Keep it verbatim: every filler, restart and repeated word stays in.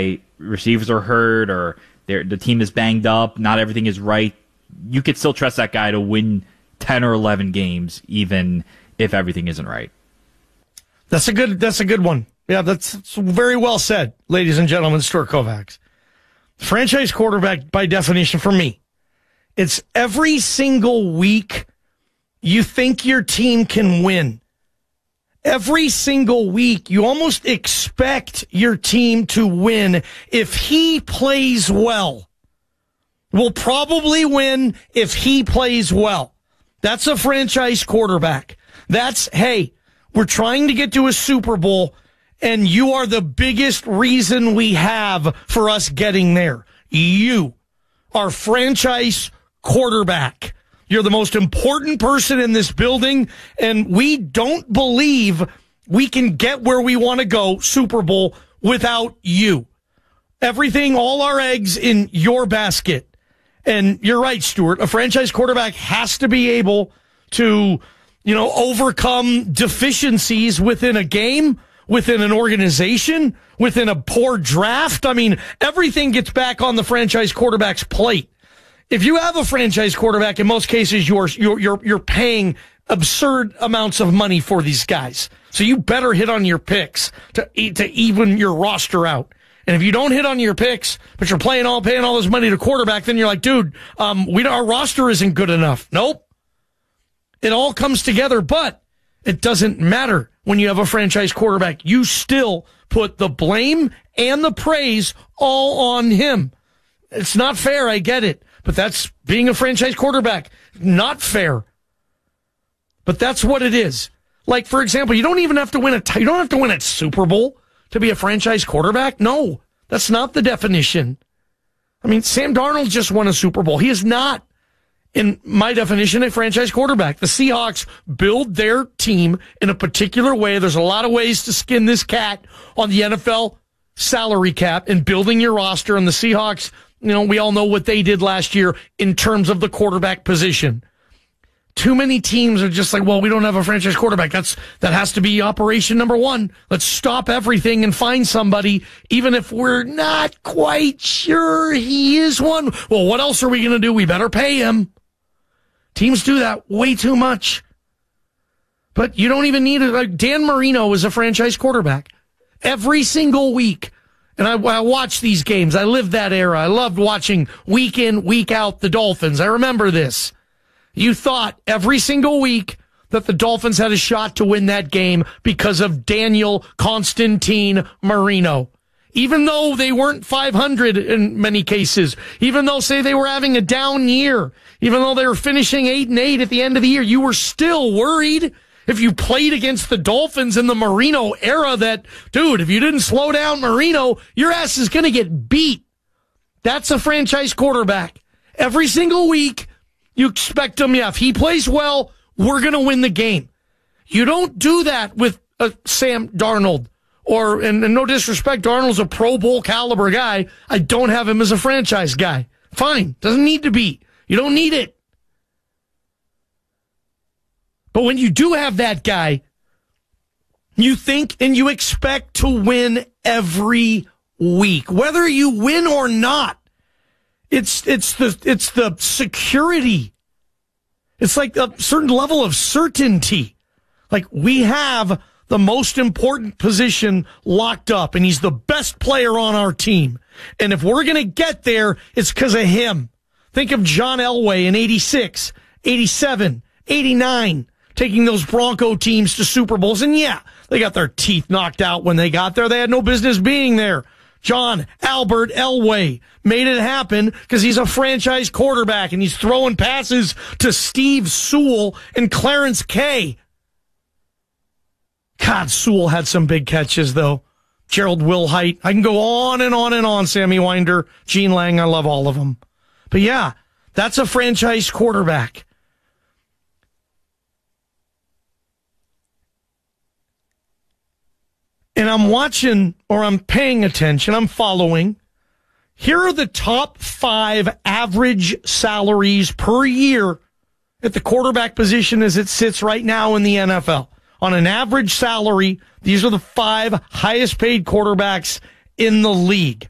okay, receivers are hurt or the team is banged up, not everything is right, you could still trust that guy to win ten or eleven games, even if everything isn't right. That's a good, that's a good one. Yeah, that's, that's very well said, ladies and gentlemen. Stuart Kovacs. Franchise quarterback, by definition, for me, it's every single week you think your team can win. Every single week, you almost expect your team to win. If he plays well, will probably win if he plays well. That's a franchise quarterback. That's, hey, we're trying to get to a Super Bowl, and you are the biggest reason we have for us getting there. You are franchise quarterback. You're the most important person in this building, and we don't believe we can get where we want to go, Super Bowl, without you. Everything, all our eggs in your basket. And you're right, Stuart. A franchise quarterback has to be able to, you know, overcome deficiencies within a game, within an organization, within a poor draft. I mean, everything gets back on the franchise quarterback's plate. If you have a franchise quarterback, in most cases, you're you're you're, you're paying absurd amounts of money for these guys. So you better hit on your picks to to even your roster out. And if you don't hit on your picks, but you're playing all, paying all this money to quarterback, then you're like, dude, um, we our roster isn't good enough. Nope. It all comes together, but it doesn't matter when you have a franchise quarterback. You still put the blame and the praise all on him. It's not fair, I get it, but that's being a franchise quarterback. Not fair. But that's what it is. Like, for example, you don't even have to win a, you don't have to win a Super Bowl to be a franchise quarterback? No, that's not the definition. I mean, Sam Darnold just won a Super Bowl. He is not, in my definition, a franchise quarterback. The Seahawks build their team in a particular way. There's a lot of ways to skin this cat on the N F L salary cap and building your roster. And the Seahawks, you know, we all know what they did last year in terms of the quarterback position. Too many teams are just like, well, we don't have a franchise quarterback. That's, that has to be operation number one. Let's stop everything and find somebody, even if we're not quite sure he is one. Well, what else are we going to do? We better pay him. Teams do that way too much. But you don't even need it. Like Dan Marino is a franchise quarterback every single week. And I, I watch these games. I lived that era. I loved watching week in, week out the Dolphins. I remember this. You thought every single week that the Dolphins had a shot to win that game because of Daniel Constantine Marino. Even though they weren't five hundred in many cases, even though, say, they were having a down year, even though they were finishing eight and eight at the end of the year, you were still worried if you played against the Dolphins in the Marino era that, dude, if you didn't slow down Marino, your ass is going to get beat. That's a franchise quarterback. Every single week, you expect him, yeah, if he plays well, we're going to win the game. You don't do that with uh, Sam Darnold. Or, and, and no disrespect, Darnold's a Pro Bowl caliber guy. I don't have him as a franchise guy. Fine. Doesn't need to be. You don't need it. But when you do have that guy, you think and you expect to win every week. Whether you win or not. It's it's the it's the security. It's like a certain level of certainty. Like, we have the most important position locked up, and he's the best player on our team. And if we're going to get there, it's because of him. Think of John Elway in eighty-six, eighty-seven, eighty-nine, taking those Bronco teams to Super Bowls. And yeah, they got their teeth knocked out when they got there. They had no business being there. John Albert Elway made it happen because he's a franchise quarterback and he's throwing passes to Steve Sewell and Clarence Kay. God, Sewell had some big catches, though. Gerald Wilhite. I can go on and on and on. Sammy Winder, Gene Lang. I love all of them. But yeah, that's a franchise quarterback. And I'm watching, or I'm paying attention, I'm following. Here are the top five average salaries per year at the quarterback position as it sits right now in the N F L. On an average salary, these are the five highest paid quarterbacks in the league.